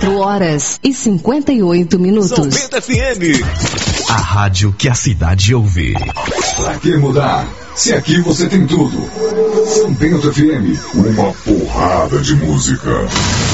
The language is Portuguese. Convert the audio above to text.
4h58. São Bento FM. A rádio que a cidade ouve. Pra que mudar? Se aqui você tem tudo. São Bento FM, uma porrada de música.